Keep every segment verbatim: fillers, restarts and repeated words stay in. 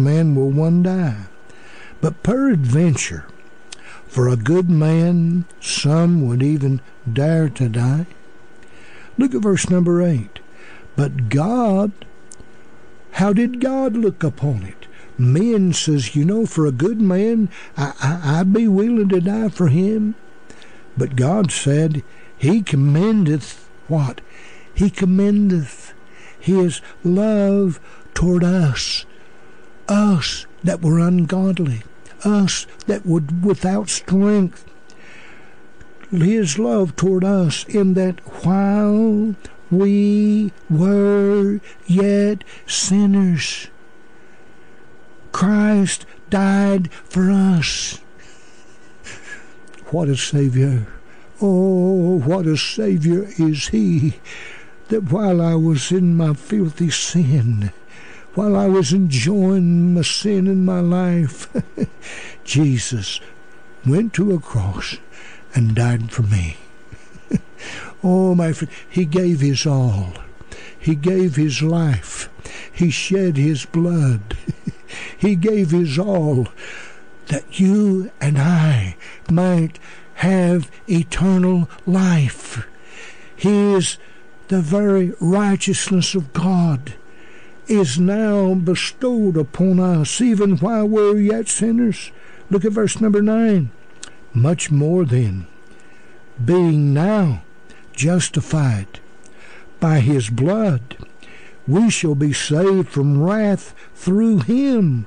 man will one die. But peradventure, for a good man, some would even dare to die. Look at verse number eight. But God, how did God look upon it? Men says, you know, for a good man, I, I, I'd be willing to die for him. But God said, he commendeth what? He commendeth his love toward us. Us that were ungodly. Us that were without strength. His love toward us in that while we were yet sinners, Christ died for us. What a Savior. Oh, what a Savior is He, that while I was in my filthy sin, while I was enjoying my sin in my life, Jesus went to a cross and died for me. Oh, my friend, He gave His all. He gave His life. He shed His blood. He gave His all that you and I might have eternal life. He is the very righteousness of God is now bestowed upon us, even while we're yet sinners. Look at verse number nine. Much more then, being now justified by His blood, we shall be saved from wrath through Him.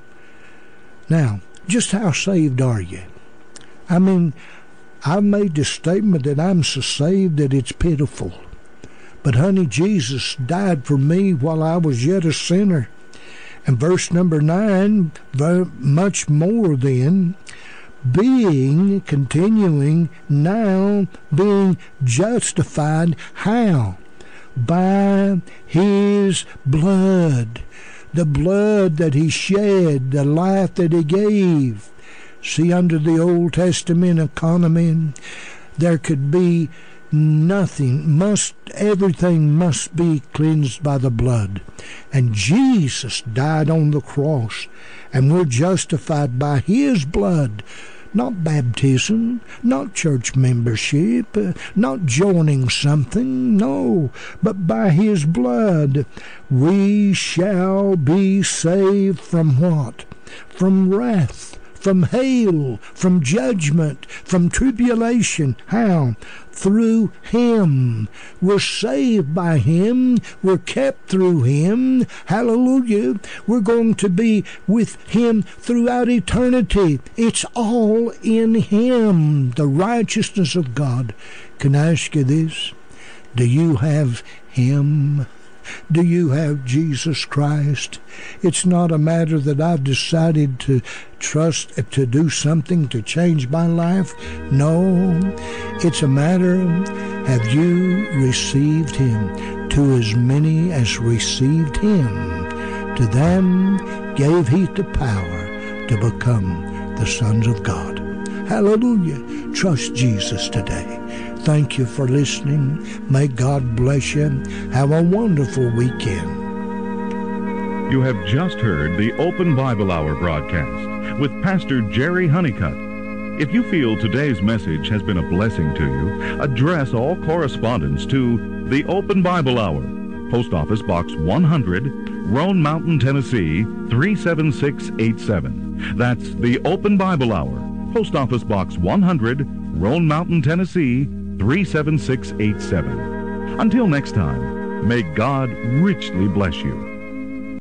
Now, just how saved are you? I mean, I've made the statement that I'm so saved that it's pitiful. But honey, Jesus died for me while I was yet a sinner. And verse number nine, very much more then, being, continuing, now being justified, how? By His blood. The blood that He shed, the life that He gave. See, under the Old Testament economy, there could be nothing, must everything must be cleansed by the blood. And Jesus died on the cross, and we're justified by His blood. Not baptism, not church membership, uh, not joining something, no, but by His blood we shall be saved from what? From wrath, from hail, from judgment, from tribulation. How? Through Him. We're saved by Him. We're kept through Him. Hallelujah. We're going to be with Him throughout eternity. It's all in Him, the righteousness of God. Can I ask you this? Do you have Him? Do you have Jesus Christ? It's not a matter that I've decided to trust, to do something to change my life. No, it's a matter, have you received Him? To as many as received Him, to them gave He the power to become the sons of God. Hallelujah. Trust Jesus today. Thank you for listening. May God bless you. Have a wonderful weekend. You have just heard the Open Bible Hour broadcast with Pastor Jerry Honeycutt. If you feel today's message has been a blessing to you, address all correspondence to the Open Bible Hour, Post Office Box one hundred, Roan Mountain, Tennessee, three seven six eight seven. That's the Open Bible Hour, Post Office Box one hundred, Roan Mountain, Tennessee, three seven six eight seven. Until next time, may God richly bless you.